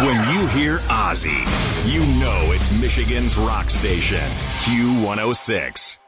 When you hear Ozzy, you know it's Michigan's rock station, Q106.